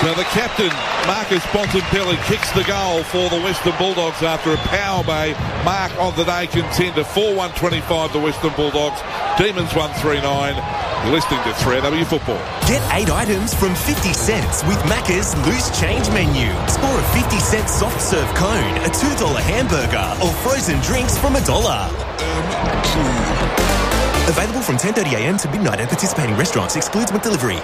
So the captain, Marcus Bontempelli, kicks the goal for the Western Bulldogs after a Power Bay Mark of the Day contender. 4-1-25 the Western Bulldogs. Demons 1-3-9. You're listening to 3AW Football. Get 8 items from 50 cents with Macca's Loose Change menu. Score a 50-cent soft serve cone, a $2 hamburger, or frozen drinks from $1. Available from 10:30am to midnight at participating restaurants. Excludes McDelivery.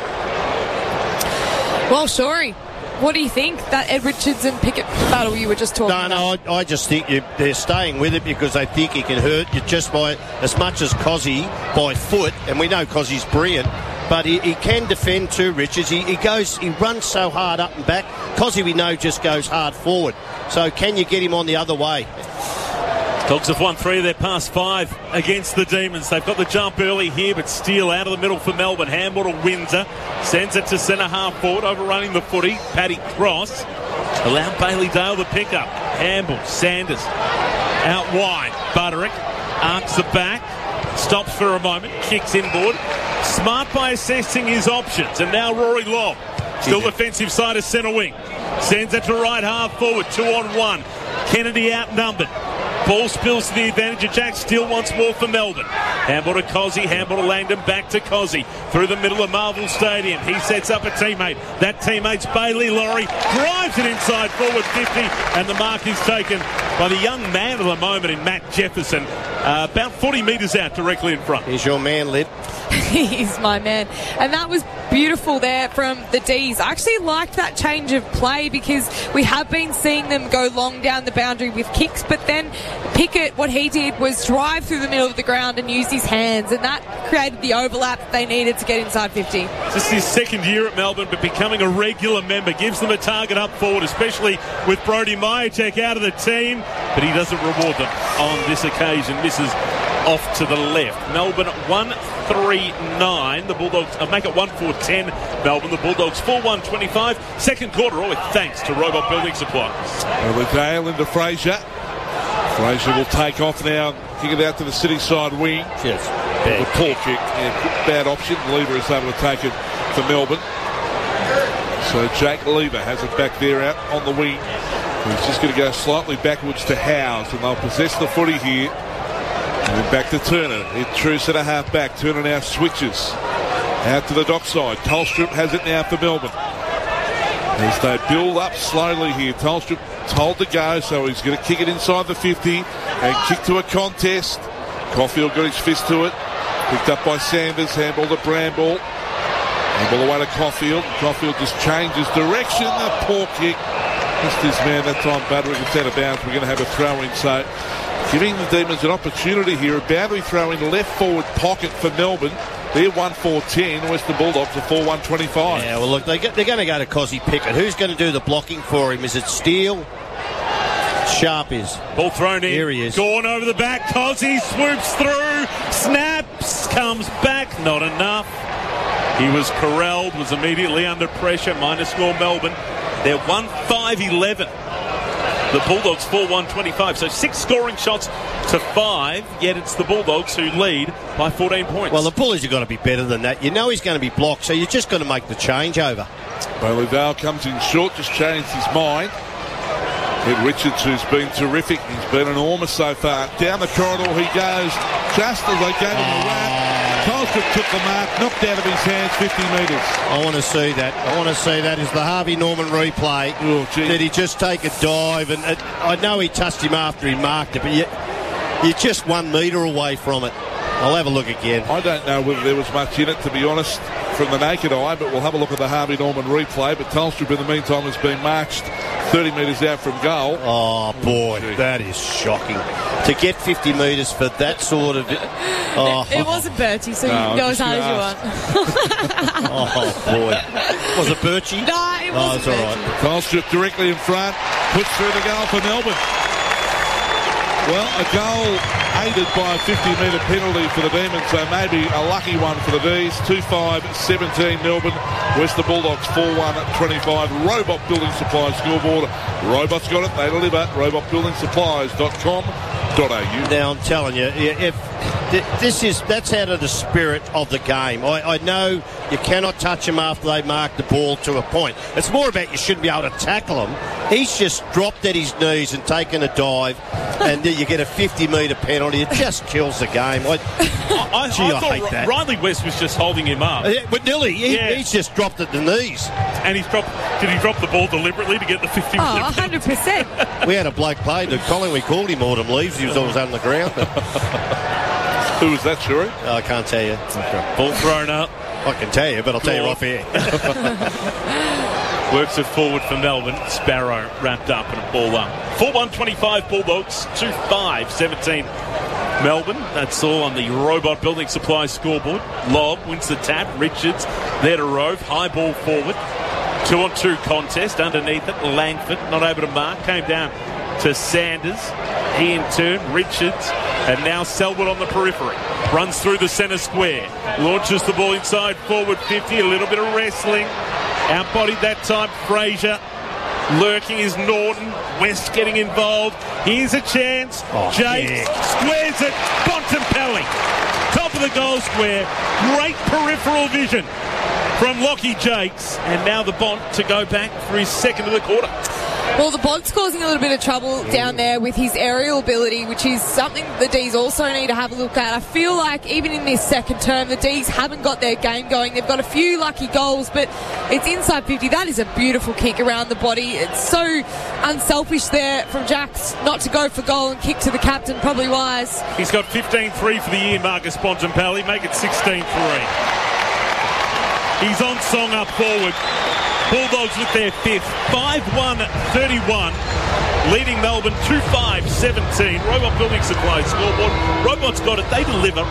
Well, Shorey, what do you think, that Ed Richards and Pickett battle you were just talking about? No, I just think they're staying with it because they think he can hurt you just by as much as Cozzy by foot, and we know Cozzy's brilliant, but he can defend too, Richards. He runs so hard up and back. Cozzy, we know, just goes hard forward. So can you get him on the other way? Dogs have won 3 of their past 5 against the Demons. They've got the jump early here, but Steele out of the middle for Melbourne. Handball to Windsor. Sends it to centre half forward, overrunning the footy. Paddy Cross. Allowed Bailey Dale to pick up. Handball, Sanders. Out wide. Butterick arcs the back. Stops for a moment. Kicks inboard. Smart by assessing his options. And now Rory Lobb. Still defensive side of centre wing. Sends it to right half forward. 2-on-1. Kennedy outnumbered. Ball spills to the advantage of Jack Steele once more for Melbourne. Handball to Cozzy, handball to Langdon, back to Cozzy. Through the middle of Marvel Stadium. He sets up a teammate. That teammate's Bailey Laurie. Drives it inside forward 50, and the mark is taken by the young man of the moment in Matt Jefferson. About 40 metres out, directly in front. Here's your man, Lib. He's my man. And that was beautiful there from the D's. I actually liked that change of play because we have been seeing them go long down the boundary with kicks, but then Pickett, what he did was drive through the middle of the ground and use his hands, and that created the overlap that they needed to get inside 50. Just his second year at Melbourne, but becoming a regular member. Gives them a target up forward, especially with Brody Majacek out of the team, but he doesn't reward them on this occasion. Misses off to the left. Melbourne 1-3-9. The Bulldogs make it 1-4-10. Melbourne, the Bulldogs 4-1-25. Second quarter, all with thanks to Robot Building Supplies. Over Dale into Fraser. Fraser will take off now. Kick it out to the City side wing. Yes. The poor kick. Yeah, bad option. Lever is able to take it for Melbourne. So Jake Lever has it back there out on the wing. He's just going to go slightly backwards to Howes, and they'll possess the footy here. And then back to Turner. Hit true centre half back. Turner now switches out to the dockside. Tolstrup has it now for Melbourne. As they build up slowly here. Tolstrup told to go, so he's going to kick it inside the 50 and kick to a contest. Caulfield got his fist to it. Picked up by Sanders. Handball to Bramble. Handball away to Caulfield. Caulfield just changes direction. The poor kick. Missed his man that time. Butterick gets out of bounds. We're going to have a throw-in. So giving the Demons an opportunity here. A boundary throw in left forward pocket for Melbourne. They're 1-4-10. Western Bulldogs are 4-1-25. Yeah, well, look, they're going to go to Cozzy Pickett. Who's going to do the blocking for him? Is it Steele? Sharp is. Ball thrown in. Here he is. Gone over the back. Cozzy swoops through. Snaps. Comes back. Not enough. He was corralled. Was immediately under pressure. Minus score Melbourne. They're 1-5-11. The Bulldogs 4-1-25. So 6 scoring shots to 5, yet it's the Bulldogs who lead by 14 points. Well, the Bullies are going to be better than that. You know he's going to be blocked, so you're just going to make the changeover. Bailey Dale comes in short, just changed his mind. Ed Richards, who's been terrific. He's been enormous so far. Down the corridor he goes, just as they gave him the wrap. Tolstrup took the mark, knocked out of his hands 50 metres. I want to see that. I want to see that as the Harvey Norman replay. Oh, did he just take a dive? And I know he touched him after he marked it, but you're just 1 metre away from it. I'll have a look again. I don't know whether there was much in it, to be honest, from the naked eye, but we'll have a look at the Harvey Norman replay. But Tolstrup, in the meantime, has been marched 30 metres out from goal. Oh, boy, that is shocking. To get 50 metres for that sort of... It wasn't Bertie, so you can go as hard as you want. Oh, boy. Was it Birchie? No, it wasn't. It's all right. Tolstrup directly in front, puts through the goal for Melbourne. Well, a goal aided by a 50-metre penalty for the Demons, so maybe a lucky one for the D's. 2-5-17 Melbourne. Western Bulldogs 4-1-25. Robot Building Supplies scoreboard. Robot's got it. They deliver. Robotbuildingsupplies.com.au. Now, I'm telling you, if That's out of the spirit of the game. I know you cannot touch him after they mark the ball to a point. It's more about you shouldn't be able to tackle him. He's just dropped at his knees and taken a dive, and you get a 50-metre penalty. It just kills the game. I hate that. Riley West was just holding him up. But Nilly, he's just dropped at the knees. And did he drop the ball deliberately to get the 50 metre? Oh, 100%. We had a bloke playing the Colin. We called him Autumn Leaves. He was always on the ground. Who was that, Shuri? I can't tell you. Okay. Ball thrown up. I can tell you, but I'll tell you off air. Works it forward for Melbourne. Sparrow wrapped up and a ball up. 4-1-25 Bulldogs. 2-5-17 Melbourne. That's all on the Robot Building Supply scoreboard. Lobb wins the tap. Richards there to Rove. High ball forward. 2-on-2 contest. Underneath it, Langford not able to mark. Came down to Sanders. He in turn, Richards, and now Selwood on the periphery. Runs through the centre square. Launches the ball inside forward 50. A little bit of wrestling. Outbodied that time. Fraser. Lurking is Norton. West getting involved. Here's a chance. Jakes squares it. Bontempelli. Top of the goal square. Great peripheral vision from Lockie Jakes. And now the Bont to go back for his second of the quarter. Well, the Bont's causing a little bit of trouble down there with his aerial ability, which is something the D's also need to have a look at. I feel like even in this second term, the D's haven't got their game going. They've got a few lucky goals, but it's inside 50. That is a beautiful kick around the body. It's so unselfish there from Jacks not to go for goal and kick to the captain, probably wise. He's got 15-3 for the year, Marcus Bontempelli. Make it 16-3. He's on song up forward. Bulldogs with their fifth. 5-1-31. Leading Melbourne 2-5-17. Robot Building Supplies scoreboard. Robot's got it. They deliver.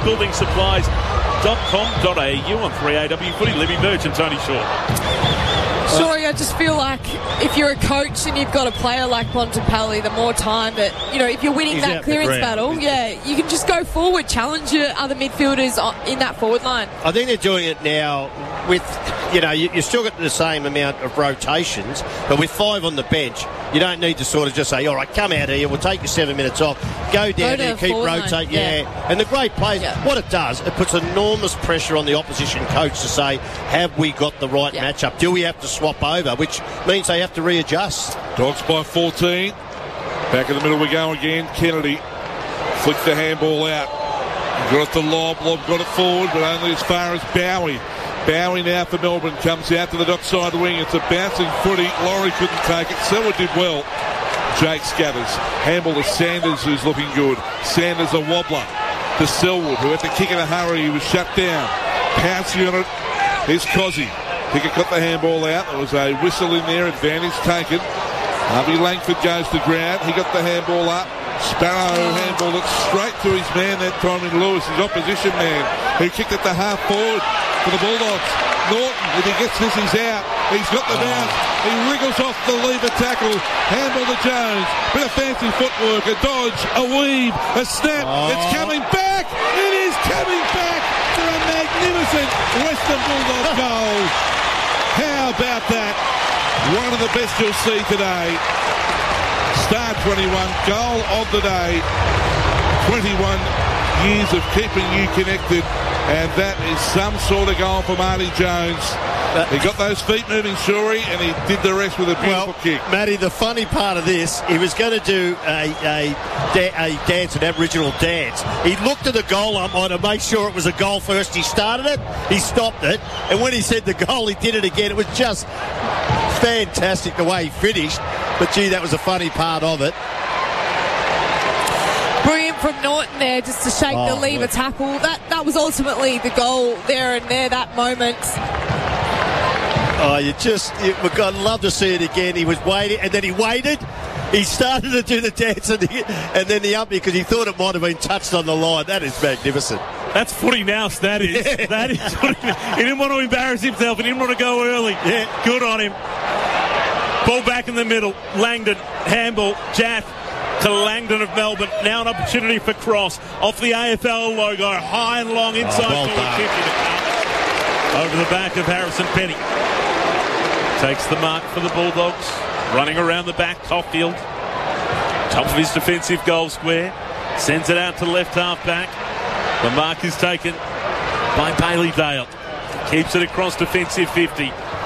robotbuildingsupplies.com.au on 3AW Footy. Libby Birch and Tony Shaw. Sorry, I just feel like if you're a coach and you've got a player like Bontempelli, the more time that, if you're winning that clearance battle, you can just go forward, challenge your other midfielders in that forward line. I think they're doing it now with, you still got the same amount of rotations, but with 5 on the bench, you don't need to sort of just say, all right, come out here, we'll take you 7 minutes off, go down there, keep rotating. And the great players, what it does, it puts enormous pressure on the opposition coach to say, have we got the right matchup? Do we have to swap over? Which means they have to readjust. Dogs by 14. Back in the middle we go again. Kennedy flicked the handball out. Got it to Lobb. Lobb got it forward, but only as far as Bowie. Bowie now for Melbourne comes out to the dockside wing. It's a bouncing footy. Laurie couldn't take it. Selwood did well. Jake scatters. Handball to Sanders, who's looking good. Sanders a wobbler to Selwood, who had to kick in a hurry. He was shut down. Pouncey on it. Here's Cozzy. Pickett got the handball out. There was a whistle in there. Advantage taken. Harvey Langford goes to ground. He got the handball up. Sparrow handballed it straight to his man that time in Lewis, his opposition man, who kicked it to half forward for the Bulldogs. Norton, if he gets this, he's out. He's got the bounce. He wriggles off the lever tackle. Handball to Jones. Bit of fancy footwork. A dodge, a weave, a snap. It's coming back. It is coming back for a magnificent Western Bulldogs goal. How about that? One of the best you'll see today. Star 21, goal of the day. 21 years of keeping you connected, and that is some sort of goal for Marty Jones. He got those feet moving, Shuri, and he did the rest with a beautiful kick. Matty, the funny part of this, he was going to do a dance, an Aboriginal dance. He looked at the goal umpire to make sure it was a goal first. He started it, he stopped it, and when he said the goal, he did it again. It was just fantastic the way he finished. But, gee, that was a funny part of it. Brilliant from Norton there just to shake the lever tackle. That was ultimately the goal there and there, that moment. I'd love to see it again. He was waiting, and then he waited. He started to do the dance, and then the umpire, because he thought it might have been touched on the line. That is magnificent. That's footy nous, that is. Yeah. That is footy. He didn't want to embarrass himself. He didn't want to go early. Yeah. Good on him. Ball back in the middle. Langdon, handball, Jaff to Langdon of Melbourne. Now an opportunity for cross. Off the AFL logo. High and long inside forward 50 to come. Over the back of Harrison Penny. Takes the mark for the Bulldogs. Running around the back. Caulfield. Top of his defensive goal square. Sends it out to left half back. The mark is taken by Bailey Dale. Keeps it across defensive 50.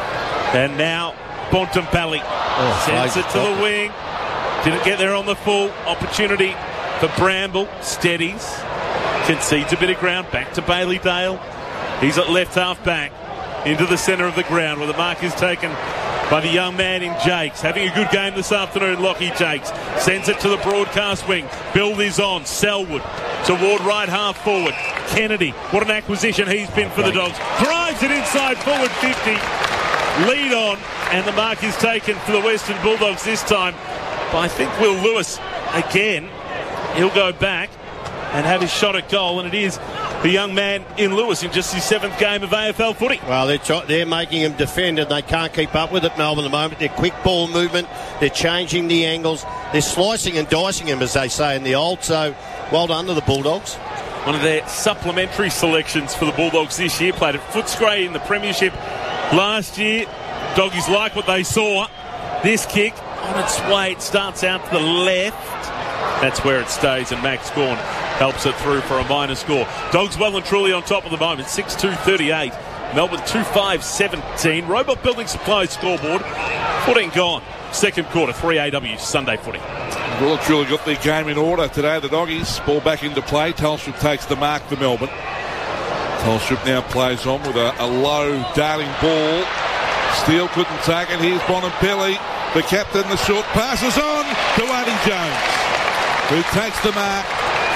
And now Bontempelli sends it to the wing. Didn't get there on the full. Opportunity for Bramble. Steadies. Concedes a bit of ground. Back to Bailey Dale. He's at left half back. Into the centre of the ground where the mark is taken by the young man in Jakes. Having a good game this afternoon, Lockie Jakes. Sends it to the broadcast wing. Build is on. Selwood toward right half forward. Kennedy, what an acquisition he's been for the Dogs. Drives it inside forward 50. Lead on, and the mark is taken for the Western Bulldogs this time by, I think, Will Lewis again. He'll go back and have his shot at goal, and it is the young man in Lewis in just his 7th game of AFL footy. Well, they're making him defend, and they can't keep up with it, Melbourne, at the moment. They're quick ball movement. They're changing the angles. They're slicing and dicing him, as they say in the old. So, well done to the Bulldogs. One of their supplementary selections for the Bulldogs this year. Played at Footscray in the Premiership last year. Doggies like what they saw. This kick on its way. It starts out to the left. That's where it stays, and Max Gawn helps it through for a minor score. Dogs well and truly on top at the moment. 6-2-38. Melbourne 2-5-17. Robot Building Supplies scoreboard. 14 gone. Second quarter. 3 AW Sunday footy. Well and truly got their game in order today, the Doggies. Ball back into play. Telstra takes the mark for Melbourne. Telstra now plays on with a low darting ball. Steele couldn't take it. Here's Bontempelli. The captain, the short passes on to Artie Jones, who takes the mark.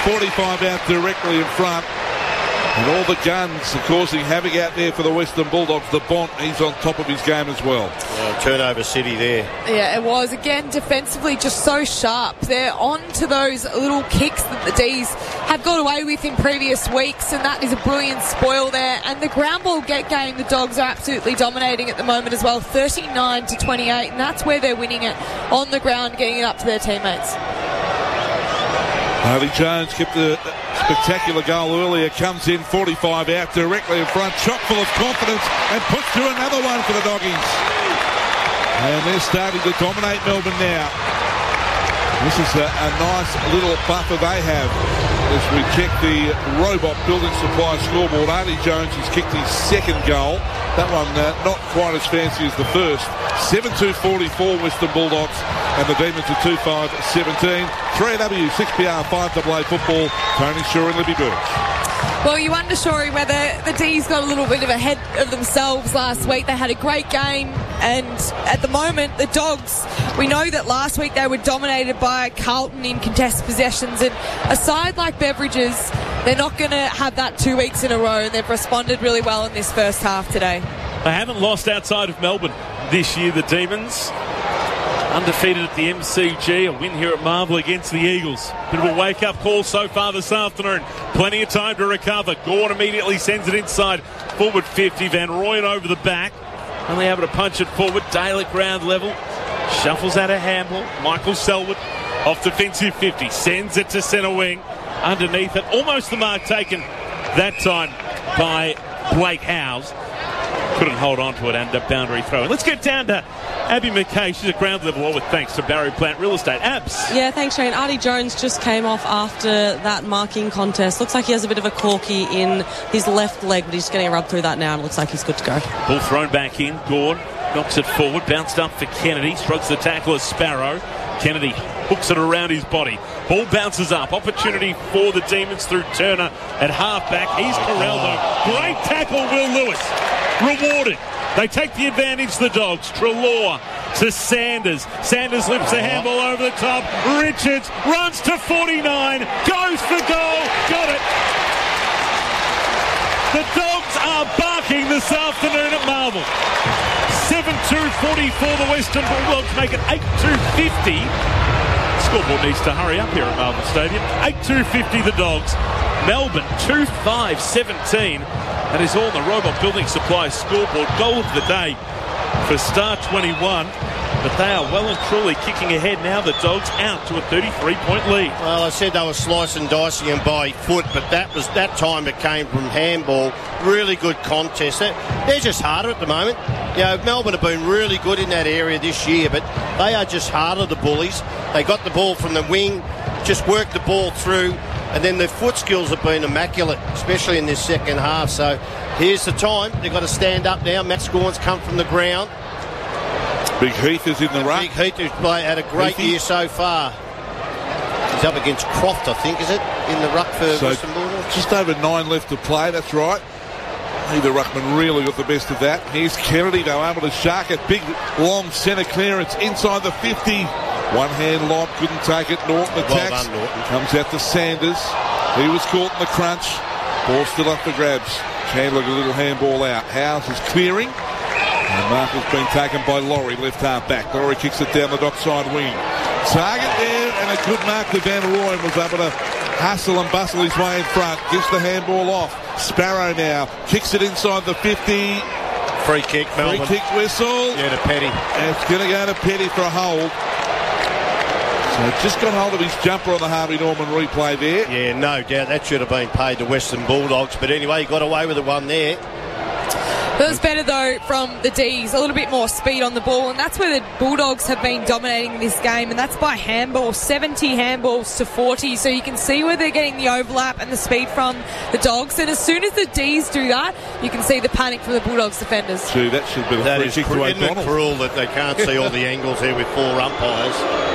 45 out directly in front. And all the guns are causing havoc out there for the Western Bulldogs. The Bont, he's on top of his game as well. Turnover city there. Yeah, it was. Again, defensively just so sharp. They're on to those little kicks that the D's have got away with in previous weeks, and that is a brilliant spoil there. And the ground ball game, the Dogs are absolutely dominating at the moment as well. 39-28, and that's where they're winning it, on the ground, getting it up to their teammates. Harvey Jones kept a spectacular goal earlier, comes in 45 out directly in front, chock full of confidence, and puts through another one for the Doggies. And they're starting to dominate Melbourne now. This is a nice little buffer they have as we check the Robot Building Supply scoreboard. Artie Jones has kicked his 2nd goal. That one not quite as fancy as the first. 7-2-44 Western Bulldogs, and the Demons are 2-5-17. 3AW, 6PR, 5AA football. Tony Shaw and Libby Birch. Well, you wonder, Shorey, whether the D's got a little bit of ahead of themselves last week. They had a great game, and at the moment, the Dogs, we know that last week they were dominated by Carlton in contested possessions, and a side like Beverages, they're not going to have that 2 weeks in a row, and they've responded really well in this first half today. They haven't lost outside of Melbourne this year, the Demons. Undefeated at the MCG, a win here at Marvel against the Eagles. Bit of a wake-up call so far this afternoon. Plenty of time to recover. Gawn immediately sends it inside. Forward 50, Van Rooyen over the back. Only able to punch it forward. Dale at ground level. Shuffles out of handball. Michael Selwood off defensive 50. Sends it to centre wing. Underneath it. Almost the mark taken that time by Blake Howes. Couldn't hold on to it, and a boundary throw. Let's get down to Abby McKay. She's at ground level, all with thanks to Barry Plant Real Estate. Abs. Yeah, thanks, Shane. Artie Jones just came off after that marking contest. Looks like he has a bit of a corky in his left leg, but he's getting a rub through that now, and looks like he's good to go. Ball thrown back in. Gawn knocks it forward, bounced up for Kennedy. Strokes the tackle as Sparrow. Kennedy hooks it around his body. Ball bounces up. Opportunity for the Demons through Turner at half-back. He's Corraldo. Great tackle, Will Lewis. Rewarded. They take the advantage, the Dogs. Treloar to Sanders. Sanders lifts the handball over the top. Richards runs to 49. Goes for goal. Got it. The Dogs are barking this afternoon at Marvel. 7-2-44 the Western Bulldogs make it 8-2-50. Scoreboard needs to hurry up here at Marvel Stadium. 8-2-50 the Dogs. Melbourne 2-5-17. That is all in the Robot Building Supply scoreboard. Goal of the day for Star 21. But they are well and truly kicking ahead now. The Dogs out to a 33-point lead. Well, I said they were slicing and dicing him by foot, but that time it came from handball. Really good contest. They're just harder at the moment. You know, Melbourne have been really good in that area this year, but they are just harder, the Bullies. They got the ball from the wing, just worked the ball through. And then their foot skills have been immaculate, especially in this second half. So here's the time. They've got to stand up now. Matt Scorn's come from the ground. Big Heath is in the ruck. Big Heath has had a great year so far. He's up against Croft, I think, is it? In the ruck for Western Bulldogs. Just over 9 left to play, that's right. Neither ruckman really got the best of that. Here's Kennedy, though, able to shark it. Big, long centre clearance inside the 50. One-hand lob, couldn't take it. Norton attacks. Well done, Norton. Comes out to Sanders. He was caught in the crunch. Ball still up for grabs. Chandler got a little handball out. Howes is clearing. And mark has been taken by Laurie, left half back. Laurie kicks it down the dockside wing. Target there, and a good mark to Van Rooyen. Was able to hustle and bustle his way in front. Gives the handball off. Sparrow now kicks it inside the 50. Free kick, Melbourne. Free kick whistle. Yeah, to Petty. And it's going to go to Petty for a hold. So just got hold of his jumper on the Harvey Norman replay there. Yeah, no doubt that should have been paid to Western Bulldogs. But anyway, he got away with the one there. It was better, though, from the D's. A little bit more speed on the ball, and that's where the Bulldogs have been dominating this game, and that's by handball, 70 handballs to 40. So you can see where they're getting the overlap and the speed from the Dogs. And as soon as the D's do that, you can see the panic from the Bulldogs defenders. Gee, that should be the That free is kick to isn't it O'Donnell. cruel that they can't see all the angles here with 4 umpires.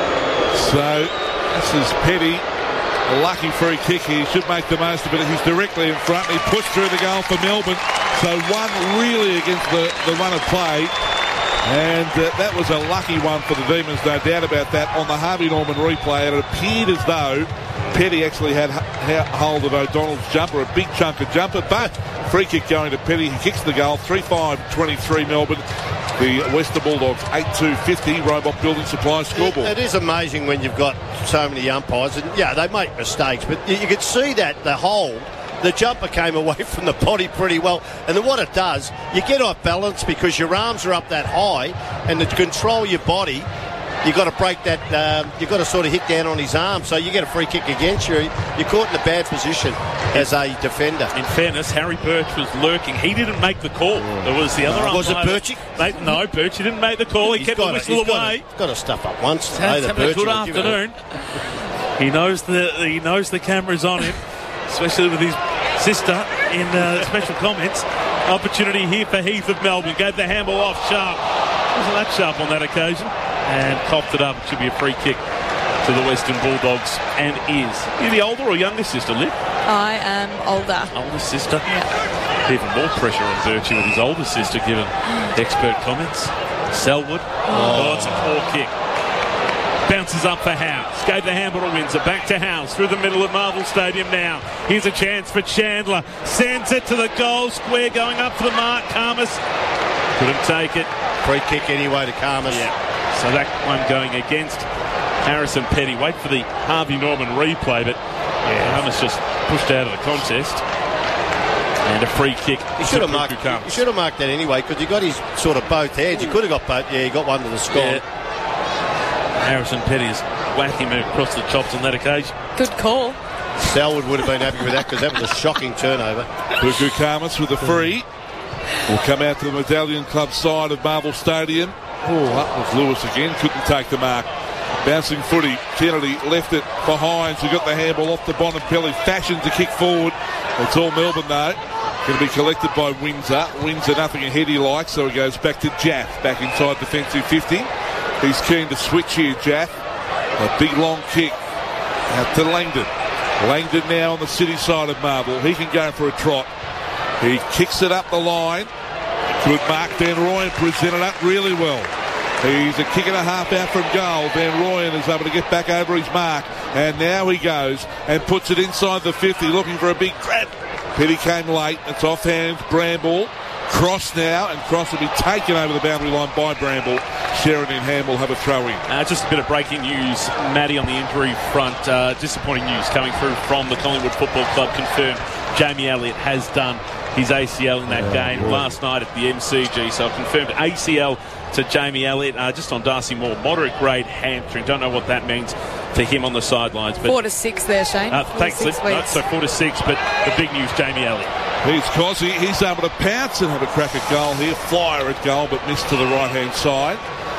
So this is Petty. A lucky free kick here. He should make the most of it. He's directly in front. He pushed through the goal for Melbourne. So one really against the run of play. And that was a lucky one for the Demons, no doubt about that. On the Harvey Norman replay, it appeared as though Petty actually had hold of O'Donnell's jumper, a big chunk of jumper. But free kick going to Petty. He kicks the goal. 3-5-23 Melbourne. The Western Bulldogs 8-2-50 Robot Building Supply scoreboard. It is amazing when you've got so many umpires. And, yeah, they make mistakes, but you could see that the hold, the jumper came away from the body pretty well. And then what it does, you get off balance because your arms are up that high, and to control your body, you've got to break that, you've got to sort of hit down on his arm. So you get a free kick against you. You're caught in a bad position as a defender. In fairness, Harry Birch was lurking. He didn't make the call. There was the other umpire. Was it Birchie? No, Birchie didn't make the call. He kept the whistle away. He's got to stuff up once. He's having a good afternoon. He knows the camera's on him, especially with his sister in special comments. Opportunity here for Heath of Melbourne. Gave the handball off sharp. Wasn't that sharp on that occasion? And coughed it up. It should be a free kick to the Western Bulldogs, and is. You the older or younger sister, Liv? I am older. Older sister? Yeah. Even more pressure on Birchie with his older sister given expert comments. Selwood. Oh, it's a poor kick. Bounces up for Howes. Gave the handball to Windsor. Back to Howes through the middle of Marvel Stadium now. Here's a chance for Chandler. Sends it to the goal square, going up for the mark. Karmas couldn't take it. Free kick anyway to Karmas. Yeah. So that one going against Harrison Petty. Wait for the Harvey Norman replay, but Karmas just pushed out of the contest. And a free kick. He should have marked that anyway, because he got his sort of both hands. He could have got both. Yeah, he got one to the score. Yeah. Harrison Petty is whacking him across the chops on that occasion. Good call. Selwood would have been happy with that because that was a shocking turnover. Buku Karmas with the free. Will come out to the Medallion Club side of Marvel Stadium. Oh, up was Lewis again. Couldn't take the mark. Bouncing footy. Kennedy left it for Hines, who got the handball off the Bonampelli. Fashion to kick forward. It's all Melbourne though. Going to be collected by Windsor. Windsor nothing ahead he likes, so he goes back to Jaff. Back inside defensive 50. He's keen to switch here, Jaff. A big long kick out to Langdon. Langdon now on the city side of Marvel. He can go for a trot. He kicks it up the line. Good mark. Van Rooyen presented up really well. He's a kick and a half out from goal. Van Rooyen is able to get back over his mark. And now he goes and puts it inside the 50, looking for a big grab. Petty came late. It's off hands. Bramble. Cross now, and Cross will be taken over the boundary line by Bramble. Sheridan Ham will have a throw in. Just a bit of breaking news, Matty, on the injury front. Disappointing news coming through from the Collingwood Football Club. Confirmed Jamie Elliott has done his ACL in that game last night at the MCG. So confirmed ACL to Jamie Elliott. Just on Darcy Moore, moderate grade hamstring. Don't know what that means to him on the sidelines. But 4 to 6 there, Shane. Thanks, Liv. No, so 4 to 6, but the big news, Jamie Elliott. Here's Cozzy. He's able to pounce and have a crack at goal here. Flyer at goal, but missed to the right-hand side.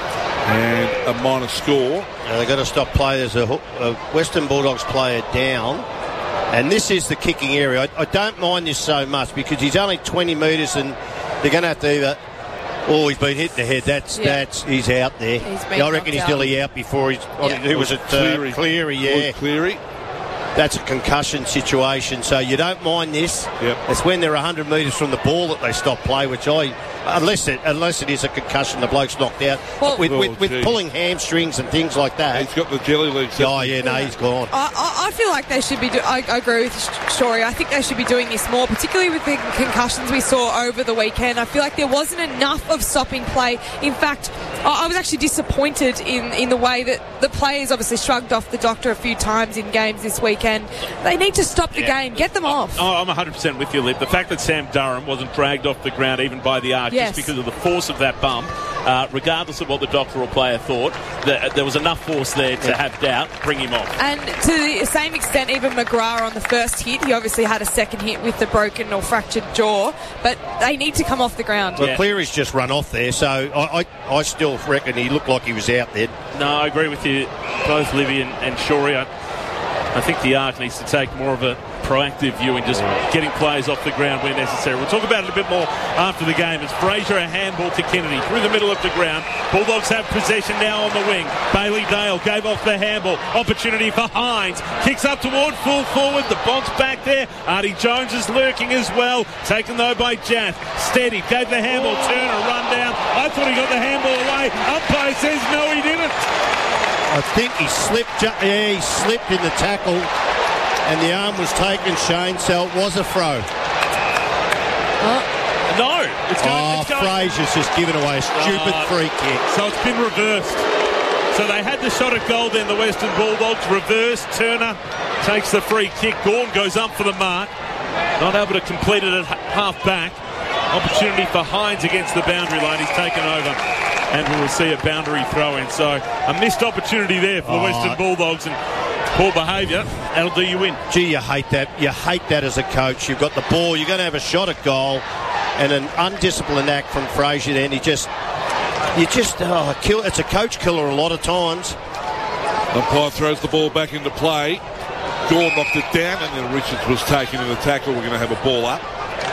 And a minor score. Now they've got to stop players. A Western Bulldogs player down And this is the kicking area. I don't mind this so much because he's only 20 metres and they're going to have to either... Oh, he's been hit in the head. He's out there. I reckon he's nearly out before he's... Who was it? Cleary, yeah. Cleary. That's a concussion situation, so you don't mind this. Yep. It's when they're 100 metres from the ball that they stop play, which unless it is a concussion, the bloke's knocked out. Well, with pulling hamstrings and things like that. He's got the jelly legs. Oh, yeah, no, he's gone. I feel like they should be... I agree with Story. I think they should be doing this more, particularly with the concussions we saw over the weekend. I feel like there wasn't enough of stopping play. In fact, I was actually disappointed in the way that the players obviously shrugged off the doctor a few times in games this weekend. They need to stop the game, get them off. I'm 100% with you, Liv. The fact that Sam Durham wasn't dragged off the ground even by the arc just because of the force of that bump, regardless of what the doctor or player thought, there was enough force there to have doubt, bring him off. And to the same extent, even McGrath on the first hit, he obviously had a second hit with the broken or fractured jaw, but they need to come off the ground. Well, Cleary's just run off there, so I still reckon he looked like he was out there. No, I agree with you, both Livy and Shorey. I think the ARC needs to take more of a proactive view in just getting players off the ground where necessary. We'll talk about it a bit more after the game. It's Fraser, a handball to Kennedy through the middle of the ground. Bulldogs have possession now on the wing. Bailey Dale gave off the handball. Opportunity for Hines. Kicks up toward full forward. The box back there. Artie Jones is lurking as well. Taken though by Jaff. Steady. Gave the handball. Turner run down. I thought he got the handball away. Umpire says no, he didn't. I think he slipped. He slipped in the tackle, and the arm was taken, Shane. So it was a throw. No, it's going. Fraser's just given away a stupid free kick. So it's been reversed. So they had the shot at goal. Then the Western Bulldogs reversed. Turner takes the free kick. Gawn goes up for the mark. Not able to complete it at half back. Opportunity for Hines against the boundary line. He's taken over. And we will see a boundary throw in. So a missed opportunity there for the Western Bulldogs and poor behaviour. That'll do you in. Gee, you hate that. You hate that as a coach. You've got the ball. You're going to have a shot at goal and an undisciplined act from Fraser then. It's a coach killer a lot of times. Umpire throws the ball back into play. Gawn knocked it down and then Richards was taken in the tackle. We're going to have a ball up.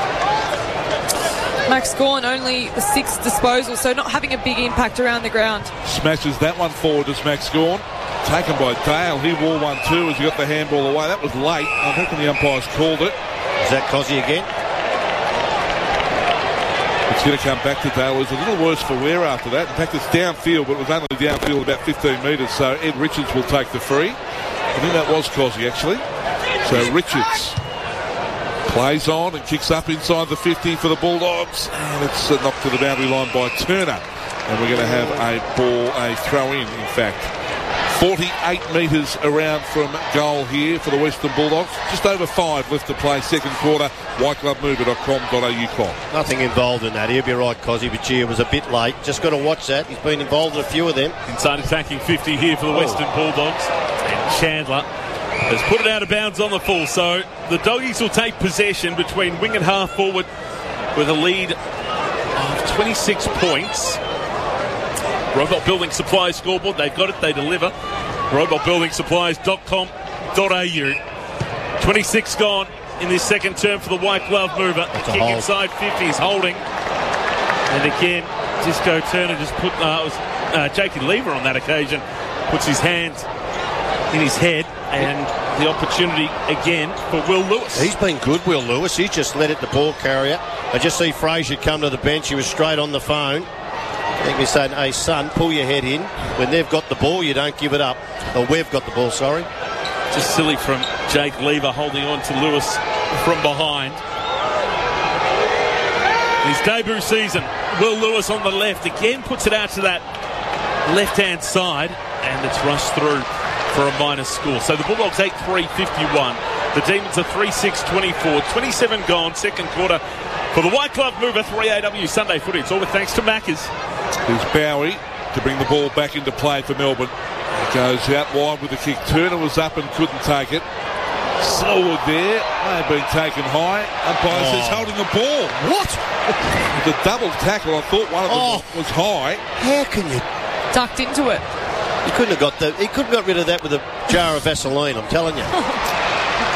Max Gawn only the sixth disposal, so not having a big impact around the ground. Smashes that one forward as Max Gawn. Taken by Dale. He wore one too as he got the handball away. That was late. I reckon the umpires called it. Is that Cozzy again? It's going to come back to Dale. It was a little worse for Ware after that. In fact, it's downfield, but it was only downfield about 15 metres, so Ed Richards will take the free. I think that was Cozzy, actually. So Richards plays on and kicks up inside the 50 for the Bulldogs. And it's knocked to the boundary line by Turner. And we're going to have a throw in fact. 48 metres around from goal here for the Western Bulldogs. Just over 5 left to play second quarter. whiteglovemover.com.au. Nothing involved in that. He'll be right, Cozzy, but gee, it was a bit late. Just got to watch that. He's been involved in a few of them. Inside attacking 50 here for the Western Bulldogs. And Chandler has put it out of bounds on the full. So the Doggies will take possession between wing and half forward with a lead of 26 points. Robot Building Supplies scoreboard. They've got it. They deliver. robotbuildingsupplies.com.au. 26 gone in this second term for the White Glove mover. Kick inside 50. He's holding. And again, Disco Turner just put... Jakey Lever on that occasion puts his hands in his head. And the opportunity again for Will Lewis. He's been good, Will Lewis. He just let it the ball carrier. I just see Fraser come to the bench. He was straight on the phone. I think he's saying, hey, son, pull your head in. When they've got the ball, you don't give it up. Or we've got the ball, sorry. Just silly from Jake Lever holding on to Lewis from behind. His debut season, Will Lewis on the left. Again puts it out to that left-hand side. And it's rushed through for a minus score. So the Bulldogs 8-3-51. The Demons are 3-6-24. 27 gone, second quarter. For the White Glove mover, 3AW Sunday footy. It's all with thanks to Maccas. Here's Bowie to bring the ball back into play for Melbourne. It goes out wide with the kick. Turner was up and couldn't take it. Selwood there. May have been taken high. Umpire says holding the ball. What? The double tackle, I thought one of them was high. How can you? Ducked into it. He couldn't have got rid of that with a jar of Vaseline, I'm telling you.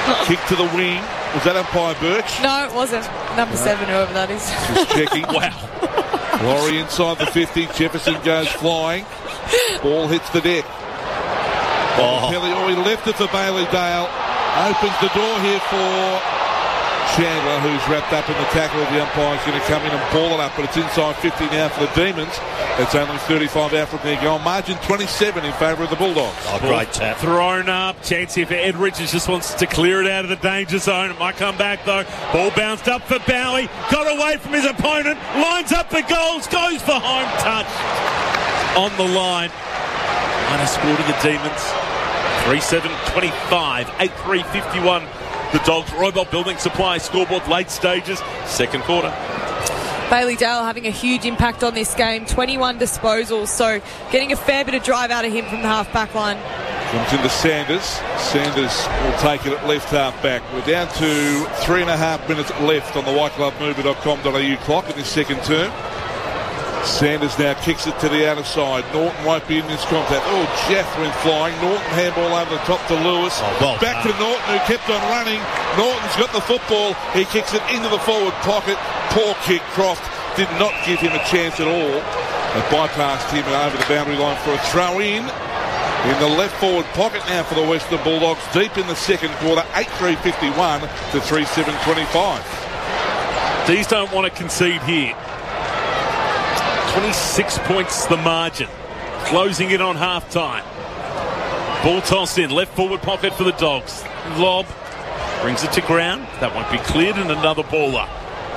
Kick to the wing. Was that umpire Birch? No, it wasn't. Number 7, whoever that is. Just checking. Wow. Laurie inside the 50. Jefferson goes flying. Ball hits the deck. Kelly left it for Bailey Dale. Opens the door here for Chandler, who's wrapped up in the tackle. The umpire's going to come in and ball it up, but it's inside 50 now for the Demons. It's only 35 out from their goal. Margin 27 in favour of the Bulldogs. Oh, great tap. Thrown up. Chance here for Ed Richards. Just wants to clear it out of the danger zone. It might come back, though. Ball bounced up for Bowie. Got away from his opponent. Lines up for goals. Goes for home touch. On the line. Minor score to the Demons. 3-7-25. 8-3-51. The Dogs. Roybolt Building Supply scoreboard late stages. Second quarter. Bailey Dale having a huge impact on this game. 21 disposals, so getting a fair bit of drive out of him from the half-back line. Comes into Sanders. Sanders will take it at left half-back. We're down to 3.5 minutes left on the whiteglovemover.com.au clock in this second term. Sanders now kicks it to the outer side. Norton won't be in this contact. Oh, Jeff went flying. Norton handball over the top to Lewis. Back to Norton, who kept on running. Norton's got the football. He kicks it into the forward pocket. Poor kick. Croft did not give him a chance at all. They bypassed him and over the boundary line for a throw in the left forward pocket now for the Western Bulldogs. Deep in the second quarter. 8-3-51 to 3-7-25. These don't want to concede here. 26 points the margin. Closing it on half-time. Ball tossed in. Left forward pocket for the Dogs. Lob. Brings it to ground. That won't be cleared, and another baller.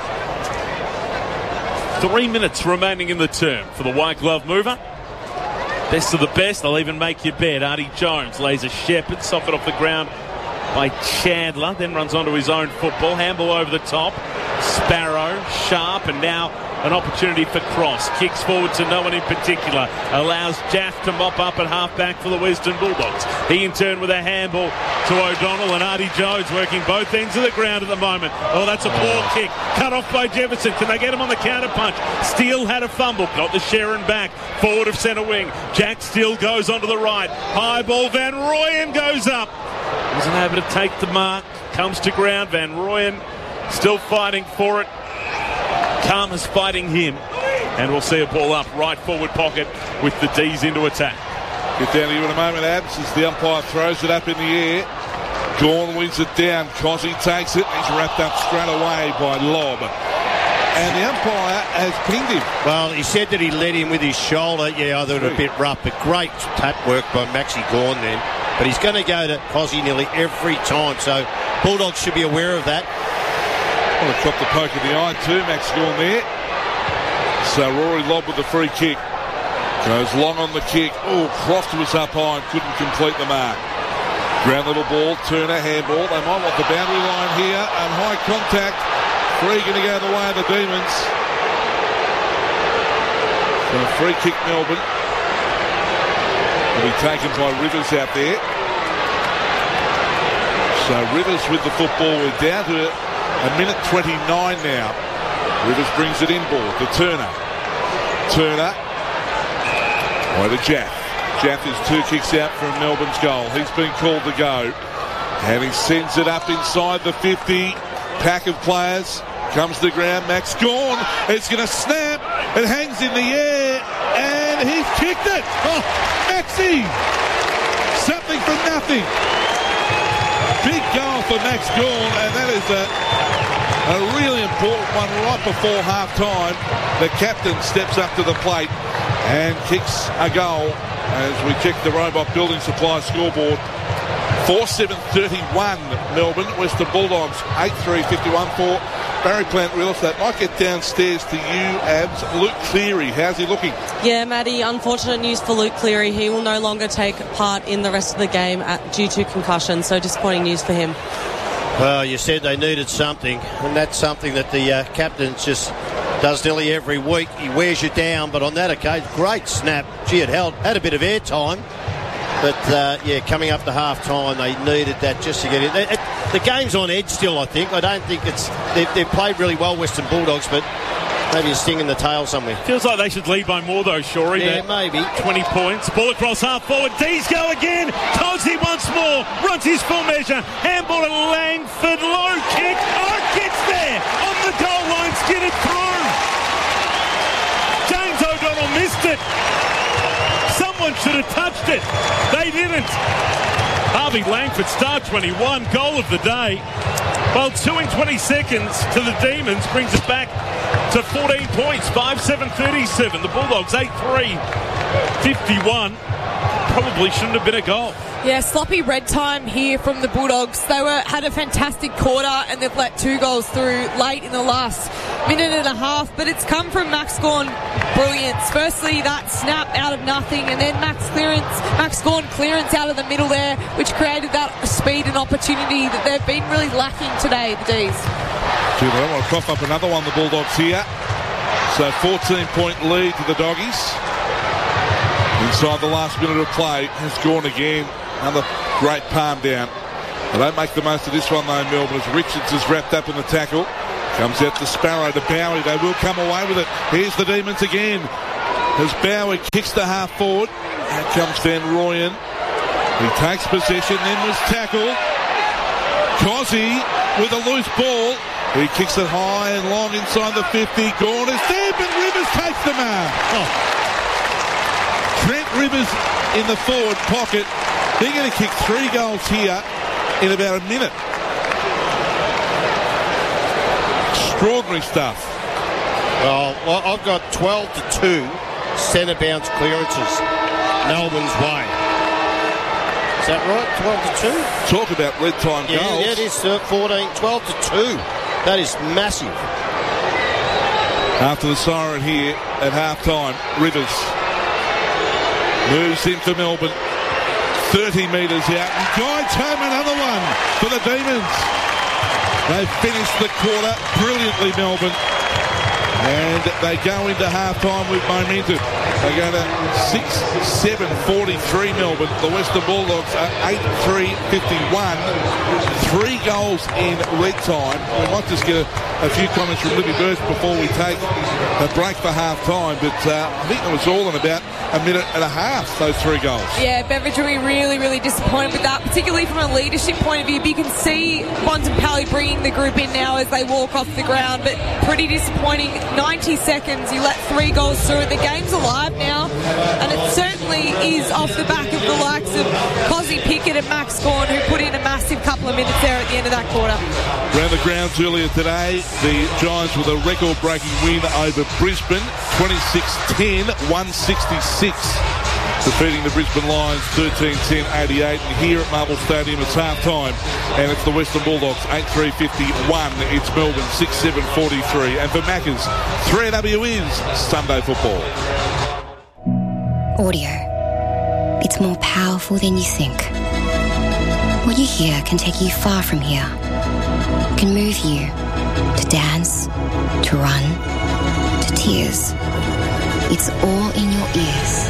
3 minutes remaining in the term for the White Glove Mover. Best of the best. They'll even make you bet. Artie Jones lays a Shepherd. Socket off the ground by Chandler. Then runs onto his own football. Handball over the top. Sparrow. Sharp. And now an opportunity for Cross. Kicks forward to no one in particular. Allows Jaff to mop up at half-back for the Western Bulldogs. He in turn with a handball to O'Donnell, and Artie Jones working both ends of the ground at the moment. Oh, that's a poor kick. Cut off by Jefferson. Can they get him on the counter-punch? Steele had a fumble. Got the Sharon back. Forward of centre wing. Jack Steele goes onto the right. High ball. Van Rooyen goes up. Wasn't able to take the mark. Comes to ground. Van Rooyen still fighting for it. Karma's fighting him, and we'll see a ball up right forward pocket with the D's into attack. Get down to you in a moment, Abs, as the umpire throws it up in the air. Gawn wins it down. Cozzy takes it. He's wrapped up straight away by Lob. And the umpire has pinged him. Well, he said that he led him with his shoulder. Yeah, I thought it a bit rough, but great tap work by Maxi Gawn then. But he's going to go to Cozzy nearly every time, so Bulldogs should be aware of that. Well, they dropped the poke in the eye too, Max Gawn there. So Rory Lobb with the free kick. Goes long on the kick. Oh, Croft was up high and couldn't complete the mark. Ground level ball, Turner, handball. They might want the boundary line here, and high contact. Free going to go the way of the Demons. So free kick Melbourne. Will be taken by Rivers out there. So Rivers with the football. We're down to a minute 29 now. Rivers brings it inboard to Turner. Turner. Way to Jaff. Jaff is 2 kicks out from Melbourne's goal. He's been called to go. And he sends it up inside the 50. Pack of players. Comes to the ground. Max Gawn. It's going to snap. It hangs in the air. And he's kicked it. Oh, Maxi. Something for nothing. Big goal for Max Gawn, and that is a really important one right before half-time. The captain steps up to the plate and kicks a goal as we check the Roebuck Building Supply scoreboard. 4-7-31 Melbourne, Western Bulldogs 8-3-51 for Barry Plant Real Estate. Might get downstairs to you, Abs. Luke Cleary, how's he looking? Yeah, Maddie, unfortunate news for Luke Cleary. He will no longer take part in the rest of the game due to concussion, so disappointing news for him. Well, you said they needed something, and that's something that the captain just does nearly every week. He wears you down, but on that occasion, great snap. Gee, it had a bit of air time. But, coming up to half-time, they needed that just to get in. The game's on edge still, I think. I don't think they've played really well, Western Bulldogs, but Maybe a sting in the tail somewhere. Feels like they should lead by more though, Shorey. Yeah, maybe. 20 points. Ball across half forward. D's go again. Cosy once more. Runs his full measure. Handball to Langford. Low kick. Oh, gets there. On the goal line. Skidded through. James O'Donnell missed it. Someone should have touched it. They didn't. Harvey Langford, star 21, goal of the day. Well, 2 in 20 seconds to the Demons brings it back to 14 points, 5-7-37. The Bulldogs 8-3-51. Probably shouldn't have been a goal. Yeah, sloppy red time here from the Bulldogs. They had a fantastic quarter and they've let 2 goals through late in the last minute and a half, but it's come from Max Gawn brilliance. Firstly, that snap out of nothing, and then Max Gawn clearance out of the middle there, which created that speed and opportunity that they've been really lacking today, the D's. Gee, they don't want to cough up another one, the Bulldogs here. So 14-point lead to the Doggies. Inside the last minute of play has Gawn again. Another great palm down. They don't make the most of this one though, Melbourne, as Richards is wrapped up in the tackle. Comes out to Sparrow to Bowie. They will come away with it. Here's the Demons again. As Bowie kicks the half forward. Out comes Van Rooyen. He takes possession, then was tackled. Cosy with a loose ball. He kicks it high and long inside the 50. Gawn is there, but Rivers takes the mark. Oh. Trent Rivers in the forward pocket. They're going to kick 3 goals here in about a minute. Extraordinary stuff. Well, I've got 12-2 centre bounce clearances Melbourne's way. Is that right? 12-2? Talk about red time goals. Yeah, it is 12-2. That is massive. After the siren here at half-time, Rivers moves in for Melbourne. 30 metres out and guides home another one for the Demons. They finished the quarter brilliantly, Melbourne. And they go into half-time with momentum. They go to 6-7-43 Melbourne. The Western Bulldogs are 8-3-51. 3 goals in red time. We might just get a few comments from Libby Burst before we take a break for half-time. But I think it was all in about a minute and a half, those 3 goals. Yeah, Beveridge will be really, really disappointed with that, particularly from a leadership point of view. But you can see Bontempelli bringing the group in now as they walk off the ground, but pretty disappointing. 90 seconds, you let 3 goals through. The game's alive now, and it certainly is off the back of the likes of Cosy Pickett and Max Gawn, who put in a massive couple of minutes there at the end of that quarter. Around the grounds earlier today, the Giants with a record-breaking win over Brisbane, 26-10, 166. Defeating the Brisbane Lions 13-10-88, and here at Marvel Stadium it's half-time, and it's the Western Bulldogs 8-3-51. It's Melbourne 6-7-43, and for Maccas, 3AW is Sunday football. Audio. It's more powerful than you think. What you hear can take you far from here. It can move you to dance, to run, to tears. It's all in your ears.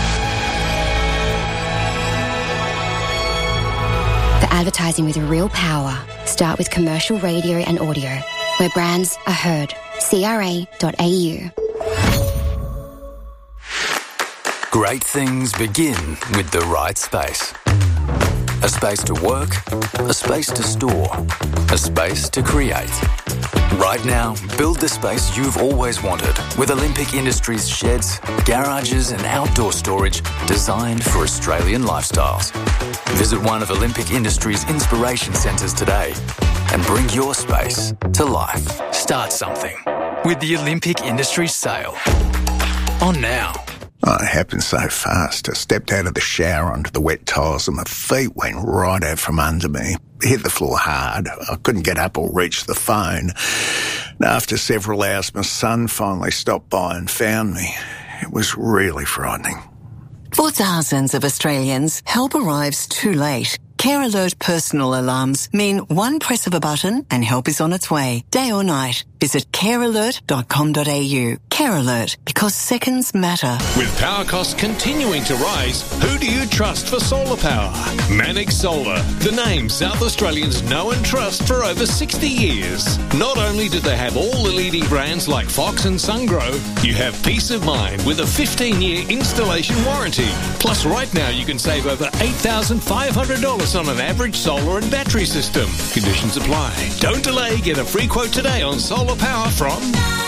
For advertising with real power, start with commercial radio and audio, where brands are heard. CRA.au. Great things begin with the right space. A space to work, a space to store, a space to create. Right now, build the space you've always wanted with Olympic Industries sheds, garages and outdoor storage designed for Australian lifestyles. Visit one of Olympic Industries' inspiration centres today and bring your space to life. Start something with the Olympic Industries sale. On now. Oh, it happened so fast. I stepped out of the shower onto the wet tiles and my feet went right out from under me. Hit the floor hard. I couldn't get up or reach the phone. And after several hours, my son finally stopped by and found me. It was really frightening. For thousands of Australians, help arrives too late. Care Alert personal alarms mean one press of a button and help is on its way, day or night. visit carealert.com.au. Care Alert, because seconds matter. With power costs continuing to rise, who do you trust for solar power? Manix Solar, the name South Australians know and trust for over 60 years. Not only do they have all the leading brands like Fox and Sungrow, you have peace of mind with a 15-year installation warranty. Plus, right now you can save over $8,500 on an average solar and battery system. Conditions apply. Don't delay. Get a free quote today on solar power from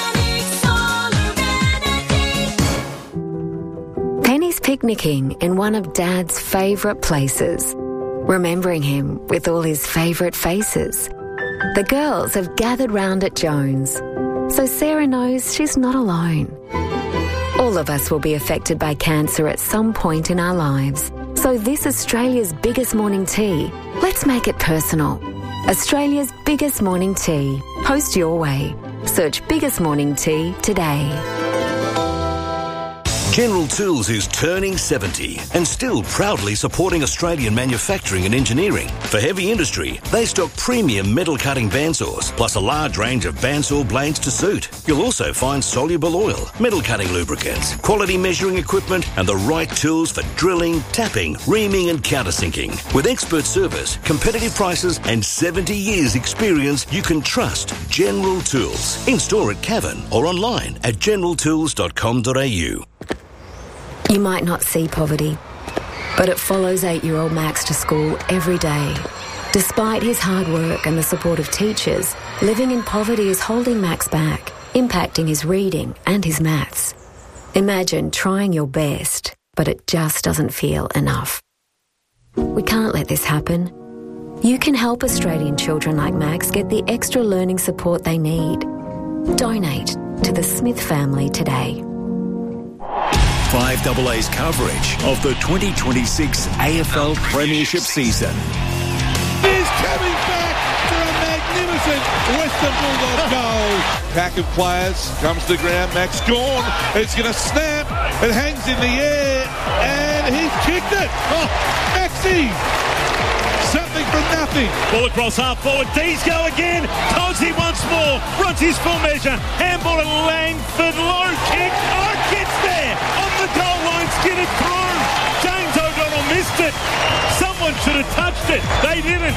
Penny's picnicking in one of Dad's favourite places, remembering him with all his favourite faces. The girls have gathered round at Jones, so Sarah knows she's not alone. All of us will be affected by cancer at some point in our lives. So this Australia's biggest morning tea, let's make it personal. Australia's biggest morning tea. Post your way. Search Biggest Morning Tea today. General Tools is turning 70 and still proudly supporting Australian manufacturing and engineering. For heavy industry, they stock premium metal cutting bandsaws, plus a large range of bandsaw blades to suit. You'll also find soluble oil, metal cutting lubricants, quality measuring equipment, and the right tools for drilling, tapping, reaming, and countersinking. With expert service, competitive prices, and 70 years experience, you can trust General Tools. In store at Cavan or online at generaltools.com.au. You might not see poverty, but it follows 8-year-old Max to school every day. Despite his hard work and the support of teachers, living in poverty is holding Max back, impacting his reading and his maths. Imagine trying your best, but it just doesn't feel enough. We can't let this happen. You can help Australian children like Max get the extra learning support they need. Donate to the Smith family today. 5AA's coverage of the 2026 AFL Premiership season. He's coming back for a magnificent Western Bulldogs goal. Pack of players comes to the ground. Max gone. It's going to snap. It hangs in the air, and he's kicked it. Oh, Maxi! Something from nothing. Ball across half forward. D's go again. Tosey once more. Runs his full measure. Handball to Langford. Low kick. Oh, gets there. On the goal line. Skidded through. James O'Donnell missed it. Someone should have touched it. They didn't.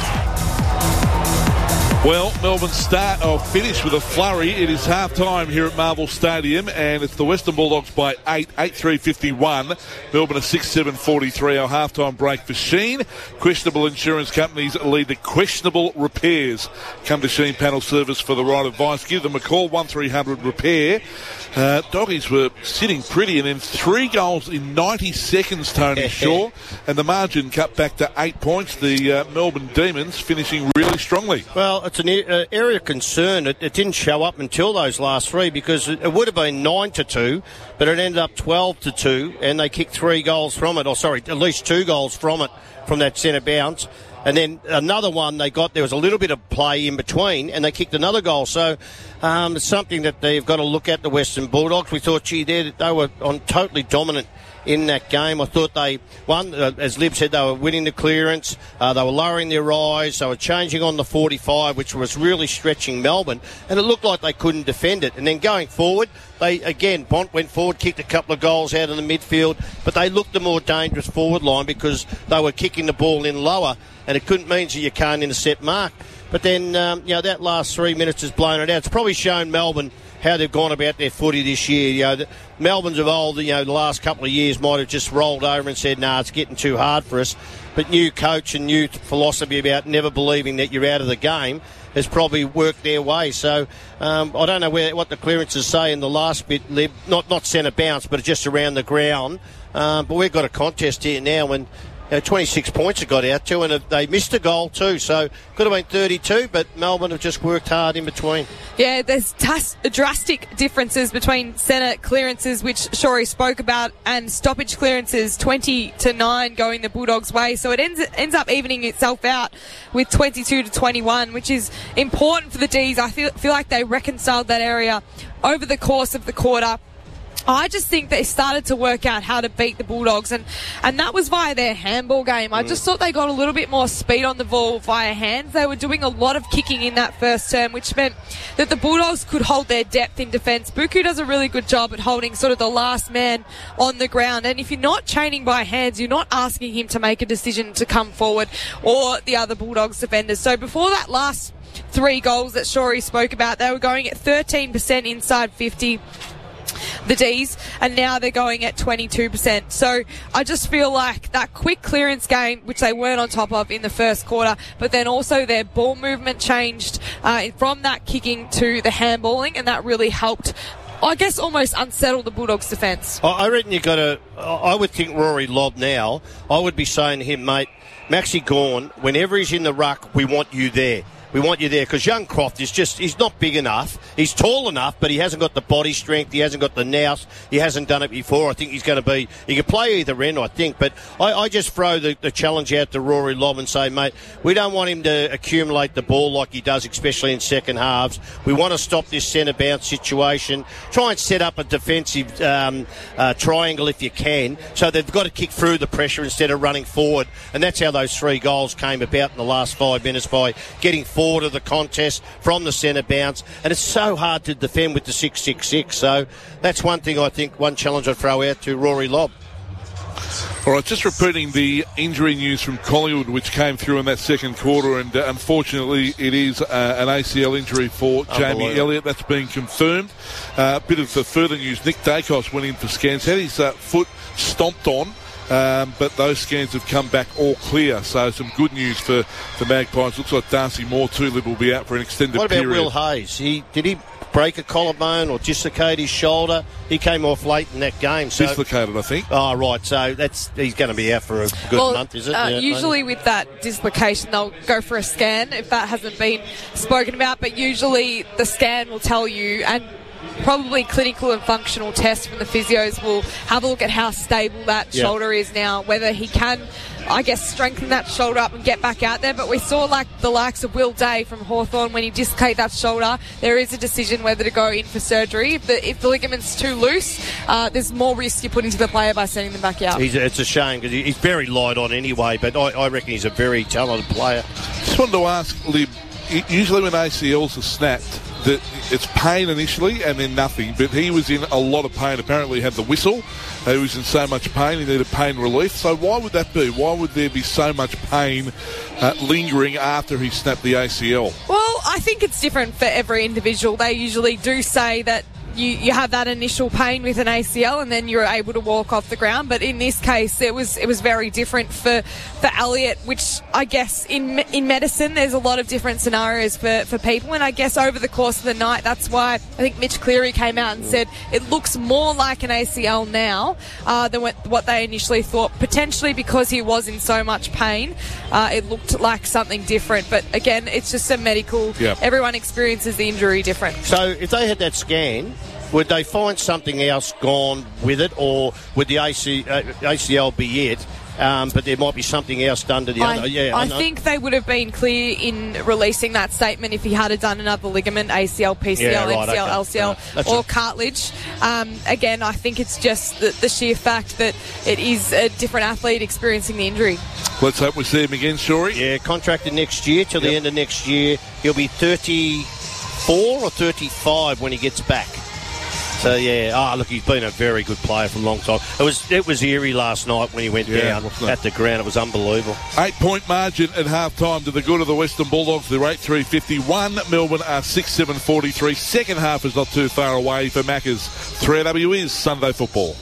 Well, Melbourne finish with a flurry. It is half-time here at Marvel Stadium, and it's the Western Bulldogs by 8-3-51. Melbourne a 6-7-43. Our half-time break for Sheen. Questionable insurance companies lead to questionable repairs. Come to Sheen Panel Service for the right advice. Give them a call, 1300-REPAIR. Doggies were sitting pretty, and then 3 goals in 90 seconds, Tony Shaw, and the margin cut back to 8 points. The Melbourne Demons finishing really strongly. Well, it's an area of concern. It didn't show up until those last 3, because it would have been 9-2, but it ended up 12-2, and they kicked 3 goals from it, at least 2 goals from it, from that centre bounce. And then another one they got, there was a little bit of play in between, and they kicked another goal. So it's something that they've got to look at, the Western Bulldogs. We thought, they were totally dominant in that game. I thought they won, as Lib said, they were winning the clearance, they were lowering their eyes, they were changing on the 45, which was really stretching Melbourne, and it looked like they couldn't defend it. And then going forward, Bont went forward, kicked a couple of goals out in the midfield, but they looked the more dangerous forward line because they were kicking the ball in lower, and it couldn't mean that you can't intercept Mark. But then, that last 3 minutes has blown it out. It's probably shown Melbourne how they've gone about their footy this year. Melbourne's of old, the last couple of years might have just rolled over and said, it's getting too hard for us. But new coach and new philosophy about never believing that you're out of the game has probably worked their way. So I don't know what the clearances say in the last bit, Lib. Not centre bounce, but just around the ground. But we've got a contest here now when 26 points it got out to, and they missed a goal too, so could have been 32, but Melbourne have just worked hard in between. Yeah, there's drastic differences between centre clearances, which Shorey spoke about, and stoppage clearances, 20-9 going the Bulldogs' way, so it ends up evening itself out with 22-21, which is important for the D's. I feel like they reconciled that area over the course of the quarter. I just think they started to work out how to beat the Bulldogs, and that was via their handball game. I just thought they got a little bit more speed on the ball via hands. They were doing a lot of kicking in that first term, which meant that the Bulldogs could hold their depth in defence. Buku does a really good job at holding sort of the last man on the ground, and if you're not training by hands, you're not asking him to make a decision to come forward or the other Bulldogs defenders. So before that last 3 goals that Shorey spoke about, they were going at 13% inside 50, the D's, and now they're going at 22%. So I just feel like that quick clearance game, which they weren't on top of in the first quarter, but then also their ball movement changed from that kicking to the handballing, and that really helped, I guess, almost unsettle the Bulldogs' defence. I reckon you got to. I would think Rory Lobb now. I would be saying to him, mate, Maxi Gawn, whenever he's in the ruck, we want you there. We want you there, because young Croft he's not big enough. He's tall enough, but he hasn't got the body strength. He hasn't got the nous. He hasn't done it before. I think he's going to be, he can play either end, I think. But I just throw the challenge out to Rory Lobb and say, mate, we don't want him to accumulate the ball like he does, especially in second halves. We want to stop this centre bounce situation. Try and set up a defensive triangle if you can. So they've got to kick through the pressure instead of running forward. And that's how those 3 goals came about in the last 5 minutes, by getting forward of the contest from the centre bounce, and it's so hard to defend with the 6-6-6. So that's one thing, I think, one challenge I'd throw out to Rory Lobb. All right, just repeating the injury news from Collingwood, which came through in that second quarter, and unfortunately it is an ACL injury for Jamie Elliott. That's been confirmed. A bit of further news, Nick Dacos went in for scans, had his foot stomped on, but those scans have come back all clear, so some good news for the Magpies. Looks like Darcy Moore too will be out for an extended period. What about Will Hayes? Did he break a collarbone or dislocate his shoulder? He came off late in that game. So, dislocated, I think. Oh, right. So he's going to be out for a good month, is it? Usually with that dislocation, they'll go for a scan if that hasn't been spoken about, but usually the scan will tell you, and probably clinical and functional tests from the physios will have a look at how stable that shoulder is now, whether he can, I guess, strengthen that shoulder up and get back out there. But we saw like the likes of Will Day from Hawthorn, when he dislocated that shoulder, there is a decision whether to go in for surgery. If the ligament's too loose, there's more risk you put into the player by sending them back out. It's a shame, because he's very light on anyway, but I reckon he's a very talented player. Just wanted to ask, Lib, usually when ACLs are snapped, that it's pain initially and then nothing, but he was in a lot of pain. Apparently he had the whistle. He was in so much pain, he needed pain relief. So why would that be? Why would there be so much pain lingering after he snapped the ACL? Well, I think it's different for every individual. They usually do say that you have that initial pain with an ACL and then you're able to walk off the ground, but in this case it was very different for Elliott, which I guess in medicine there's a lot of different scenarios for people, and I guess over the course of the night, that's why I think Mitch Cleary came out and said it looks more like an ACL now than what they initially thought, potentially because he was in so much pain. It looked like something different, but again, it's just a medical, everyone experiences the injury different. So if they had that scan, would they find something else gone with it, or would the ACL be it? But there might be something else done to the other. I think they would have been clear in releasing that statement if he had done another ligament, ACL, PCL, MCL, LCL, or cartilage. Again, I think it's just the sheer fact that it is a different athlete experiencing the injury. Let's hope we see him again, Shorey. Yeah, contracted next year till the end of next year. He'll be 34 or 35 when he gets back. So, look, he's been a very good player for a long time. It was eerie last night when he went down at the ground. It was unbelievable. 8-point margin at half-time to the good of the Western Bulldogs. They're 8-3-51. Melbourne are 6-7-43. Second half is not too far away for Maccas. 3AW is Sunday Football.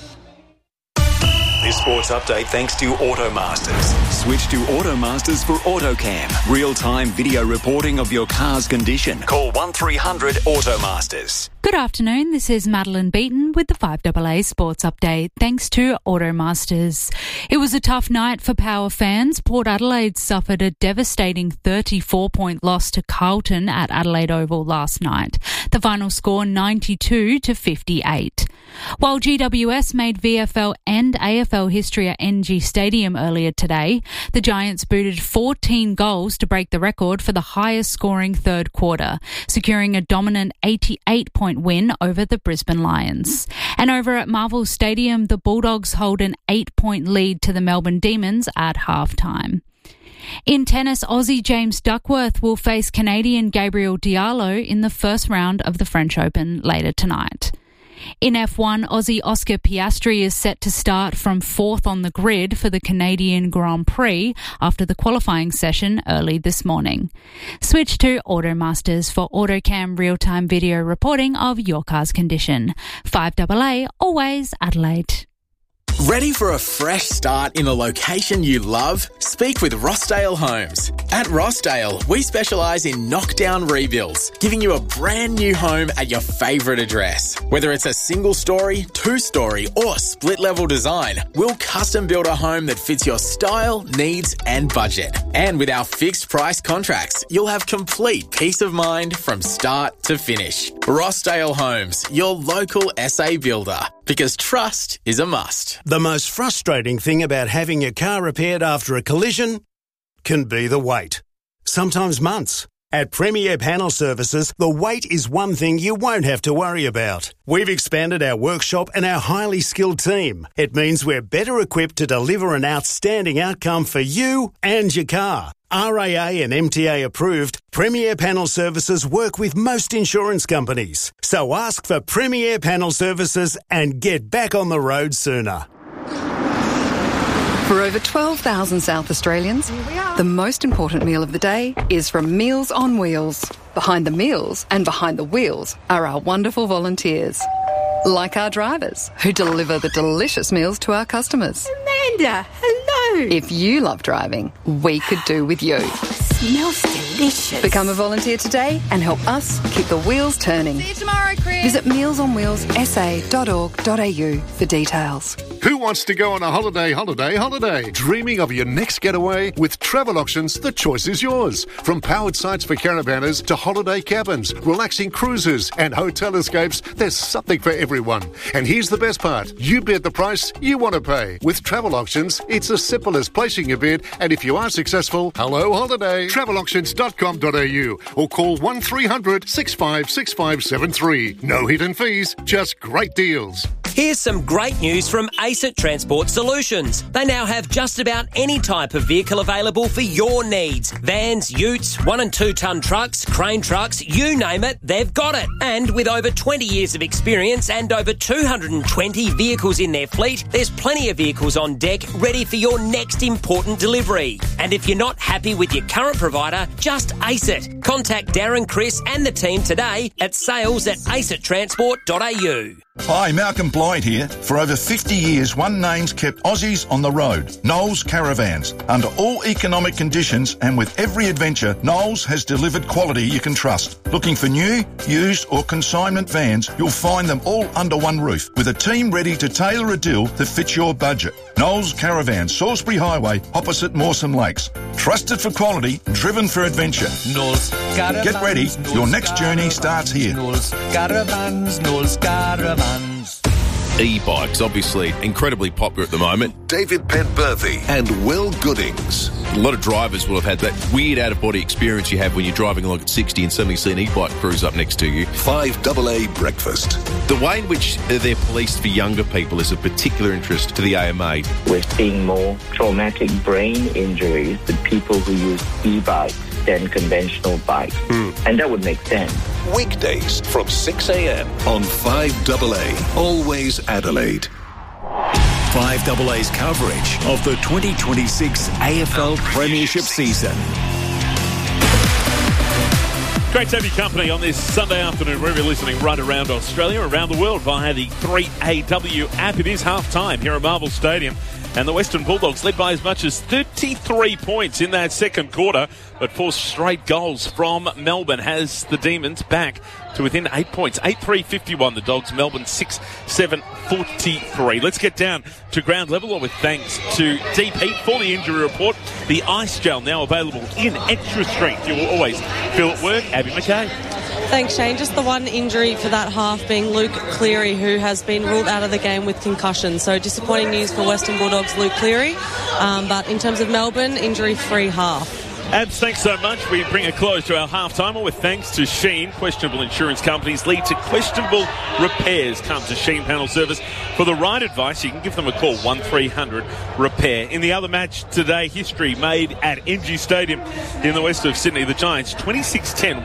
This sports update thanks to Automasters. Switch to Automasters for AutoCam. Real-time video reporting of your car's condition. Call 1300 Automasters. Good afternoon, this is Madeline Beaton with the 5AA Sports Update, thanks to Automasters. It was a tough night for Power fans. Port Adelaide suffered a devastating 34-point loss to Carlton at Adelaide Oval last night. The final score 92-58. While GWS made VFL and AFL history at NG Stadium earlier today, the Giants booted 14 goals to break the record for the highest scoring third quarter, securing a dominant 88-point 6-point win over the Brisbane Lions. And over at Marvel Stadium, the Bulldogs hold an 8-point lead to the Melbourne Demons at halftime. In tennis, Aussie James Duckworth will face Canadian Gabriel Diallo in the first round of the French Open later tonight. In F1, Aussie Oscar Piastri is set to start from 4th on the grid for the Canadian Grand Prix after the qualifying session early this morning. Switch to Automasters for AutoCam real-time video reporting of your car's condition. 5AA, always Adelaide. Ready for a fresh start in a location you love? Speak with Rossdale Homes. At Rossdale, we specialise in knockdown rebuilds, giving you a brand new home at your favourite address. Whether it's a single story, 2-story or split level design, we'll custom build a home that fits your style, needs and budget. And with our fixed price contracts, you'll have complete peace of mind from start to finish. Rossdale Homes, your local SA builder. Because trust is a must. The most frustrating thing about having your car repaired after a collision can be the wait. Sometimes months. At Premier Panel Services, the wait is one thing you won't have to worry about. We've expanded our workshop and our highly skilled team. It means we're better equipped to deliver an outstanding outcome for you and your car. RAA and MTA approved, Premier Panel Services work with most insurance companies. So ask for Premier Panel Services and get back on the road sooner. For over 12,000 South Australians, the most important meal of the day is from Meals on Wheels. Behind the meals and behind the wheels are our wonderful volunteers. Like our drivers, who deliver the delicious meals to our customers. Amanda, hello. If you love driving, we could do with you. Smells delicious. Become a volunteer today and help us keep the wheels turning. See you tomorrow, Chris. Visit mealsonwheelsa.org.au for details. Who wants to go on a holiday? Dreaming of your next getaway? With Travel Auctions, the choice is yours. From powered sites for caravanners to holiday cabins, relaxing cruises and hotel escapes, there's something for everyone. And here's the best part. You bid the price you want to pay. With Travel Auctions, it's as simple as placing your bid, and if you are successful, hello holiday. TravelAuctions.com.au or call 1300 656573. No hidden fees, just great deals. Here's some great news from ACET Transport Solutions. They now have just about any type of vehicle available for your needs. Vans, utes, 1 and 2 tonne trucks, crane trucks, you name it, they've got it. And with over 20 years of experience and over 220 vehicles in their fleet, there's plenty of vehicles on deck ready for your next important delivery. And if you're not happy with your current provider, just ACET. Contact Darren, Chris and the team today at sales@acettransport.au. Hi, Malcolm Blyde here. For over 50 years, one name's kept Aussies on the road. Knowles Caravans. Under all economic conditions and with every adventure, Knowles has delivered quality you can trust. Looking for new, used or consignment vans, you'll find them all under one roof with a team ready to tailor a deal that fits your budget. Knowles Caravans, Salisbury Highway, opposite Mawson Lakes. Trusted for quality, driven for adventure. Knowles Caravans. Get ready, your next journey starts here. Knowles Caravans, Knowles Caravans. E-bikes, obviously incredibly popular at the moment. David Penberthy and Will Goodings. A lot of drivers will have had that weird out-of-body experience you have when you're driving along at 60 and suddenly see an e-bike cruise up next to you. 5AA Breakfast. The way in which they're policed for younger people is of particular interest to the AMA. We're seeing more traumatic brain injuries with people who use e-bikes than conventional bikes. And that would make sense. Weekdays from 6 a.m. on 5AA, always Adelaide. 5AA's coverage of the 2026 AFL Premiership season. Great to have your company on this Sunday afternoon, wherever you're listening, right around Australia, around the world via the 3AW app. It is half-time here at Marvel Stadium. And the Western Bulldogs led by as much as 33 points in that second quarter, but 4 straight goals from Melbourne has the Demons back to within 8 points. 8-3-51 the Dogs, Melbourne 6-7-43. Let's get down to ground level with thanks to Deep Heat for the injury report. The ice gel now available in extra strength. You will always feel at work. Abby McKay. Thanks, Shane. Just the one injury for that half being Luke Cleary, who has been ruled out of the game with concussion. So disappointing news for Western Bulldogs, Luke Cleary. But in terms of Melbourne, injury-free half. Abs, thanks so much. We bring a close to our half-timer with thanks to Sheen. Questionable insurance companies lead to questionable repairs. Come to Sheen Panel Service for the right advice. You can give them a call, 1300-REPAIR. In the other match today, history made at MG Stadium in the west of Sydney. The Giants 26-10,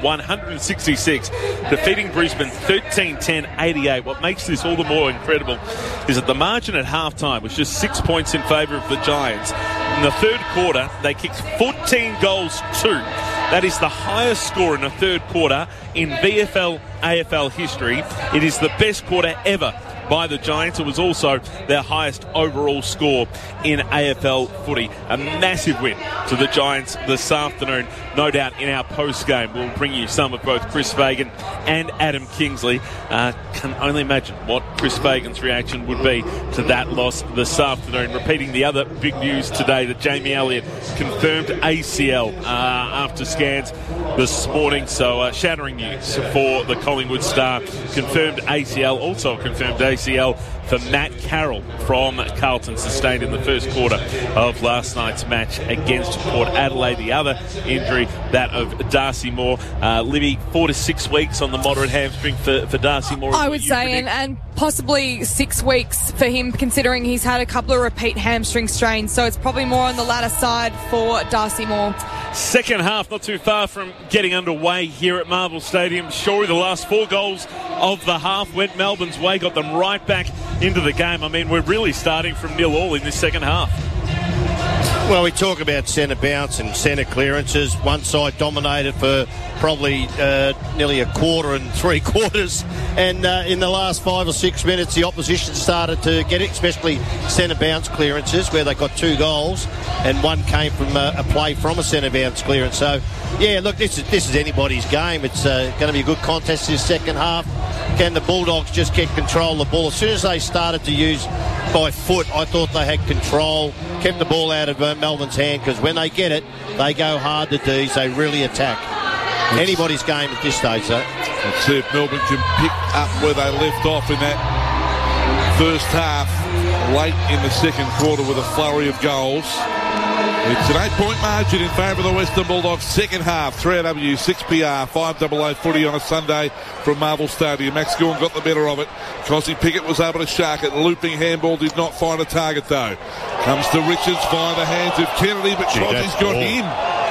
166, defeating Brisbane 13-10, 88. What makes this all the more incredible is that the margin at half-time was just 6 points in favour of the Giants. In the third quarter, they kicked 14 goals to. That is the highest score in a third quarter in VFL AFL history. It is the best quarter ever by the Giants. It was also their highest overall score in AFL footy. A massive win to the Giants this afternoon. No doubt in our post-game we'll bring you some of both Chris Fagan and Adam Kingsley. Can only imagine what Chris Fagan's reaction would be to that loss this afternoon. Repeating the other big news today that Jamie Elliott confirmed ACL after scans this morning. So shattering news for the Collingwood Star. Confirmed ACL, also confirmed ACL for Matt Carroll from Carlton, sustained in the first quarter of last night's match against Port Adelaide. The other injury, that of Darcy Moore. Libby, 4 to 6 weeks on the moderate hamstring for Darcy Moore. I would say, and possibly 6 weeks for him, considering he's had a couple of repeat hamstring strains. So it's probably more on the latter side for Darcy Moore. Second half, not too far from getting underway here at Marvel Stadium. Surely the last 4 goals of the half went Melbourne's way, got them right back into the game. I mean, we're really starting from 0-all in this second half. Well, we talk about centre bounce and centre clearances. One side dominated for probably nearly a quarter and 3/4. And in the last 5 or 6 minutes, the opposition started to get it, especially centre bounce clearances, where they got 2 goals, and one came from a play from a centre bounce clearance. So, yeah, look, this is anybody's game. It's going to be a good contest this second half. Can the Bulldogs just get control of the ball? As soon as they started to use by foot, I thought they had control, kept the ball out of Melbourne's hand, because when they get it, they go hard to D's. They really attack. Anybody's game at this stage, though. Let's see if Melbourne can pick up where they left off in that first half, late in the second quarter with a flurry of goals. It's an 8-point margin in favour of the Western Bulldogs. Second half, 3AW, 6PR, 5AA footy on a Sunday from Marvel Stadium. Max Gawn got the better of it. Cosy Pickett was able to shark it. Looping handball did not find a target, though. Comes to Richards via the hands of Kennedy, but Cosy's got him.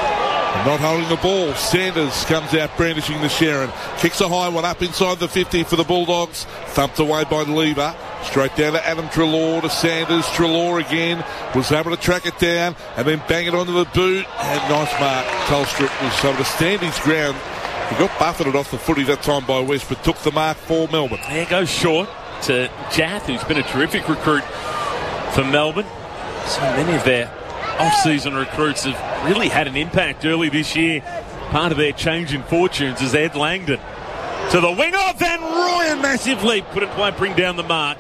Not holding the ball. Sanders comes out brandishing the Sharon. Kicks a high one up inside the 50 for the Bulldogs. Thumped away by Lever. Straight down to Adam Treloar, to Sanders. Treloar again was able to track it down and then bang it onto the boot. And nice mark. Telstra was able to stand his ground. He got buffeted off the footy that time by West, but took the mark for Melbourne. There goes short to Jath, who's been a terrific recruit for Melbourne. So many of their off-season recruits have really had an impact early this year. Part of their change in fortunes is Ed Langdon. To the wing of Van Rooyen, massive leap. Couldn't quite bring down the mark.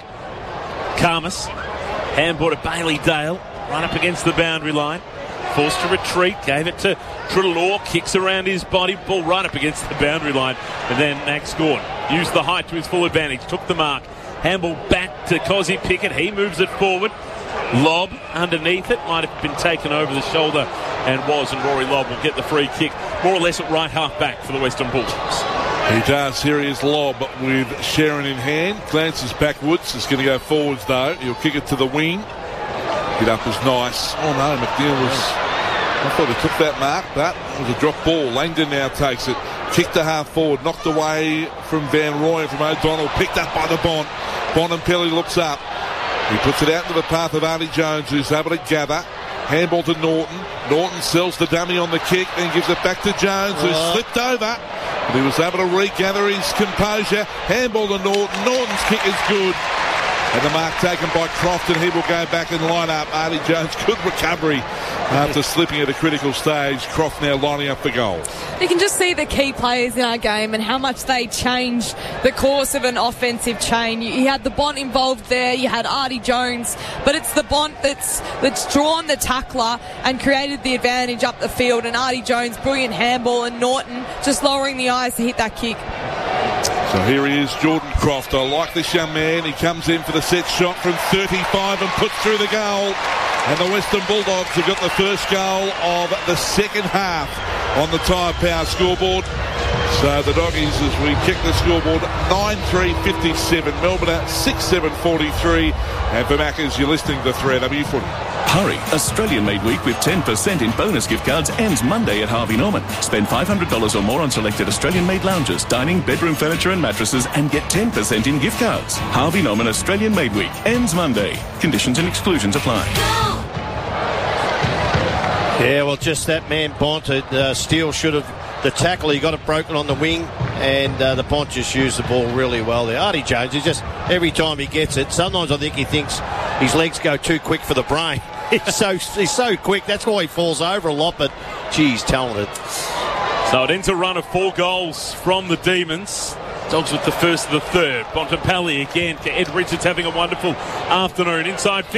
Karmas, handball to Bailey Dale, run up against the boundary line. Forced to retreat, gave it to Treloar, kicks around his body, ball right up against the boundary line. And then Max Gawn used the height to his full advantage, took the mark. Handball back to Cosy Pickett, he moves it forward. Lob underneath it, might have been taken over the shoulder and was, and Rory Lobb will get the free kick, more or less at right half back for the Western Bulldogs. He does. Here he is, Lobb with Sharon in hand. Glances backwards. He's going to go forwards, though. He'll kick it to the wing. Get up is nice. Oh, no, McNeil was... I thought he took that mark, but it was a drop ball. Langdon now takes it. Kicked to half forward. Knocked away from Van Rooyen, from O'Donnell. Picked up by the Bont. Bontempelli looks up. He puts it out into the path of Artie Jones, who's able to gather. Handball to Norton. Norton sells the dummy on the kick, then gives it back to Jones, who slipped over. But he was able to regather his composure. Handball to Norton. Norton's kick is good. And the mark taken by Croft, and he will go back and line up. Artie Jones, good recovery after slipping at a critical stage. Croft now lining up the goal. You can just see the key players in our game and how much they change the course of an offensive chain. You had the Bont involved there, you had Artie Jones, but it's the Bont that's drawn the tackler and created the advantage up the field. And Artie Jones, brilliant handball, and Norton just lowering the eyes to hit that kick. So here he is, Jordan Croft. I like this young man. He comes in for the set shot from 35 and puts through the goal. And the Western Bulldogs have got the first goal of the second half on the Tyre Power scoreboard. So the Doggies, as we kick the scoreboard, 9-3-57. Melbourne at 6-7-43. And for Maccas, you're listening to 3AW Footy. Hurry! Australian Made Week with 10% in bonus gift cards ends Monday at Harvey Norman. Spend $500 or more on selected Australian Made lounges, dining, bedroom furniture and mattresses and get 10% in gift cards. Harvey Norman Australian Made Week ends Monday. Conditions and exclusions apply. Yeah, well, just that man bonted. Steele should have... The tackle, he got it broken on the wing, and the Bont just used the ball really well there. Artie Jones, he's just, every time he gets it, sometimes I think he thinks his legs go too quick for the brain. He's so quick, that's why he falls over a lot, but, geez, talented. So it ends a run of 4 goals from the Demons. Dogs with the first of the third. Bontempelli again. Ed Richards having a wonderful afternoon. Inside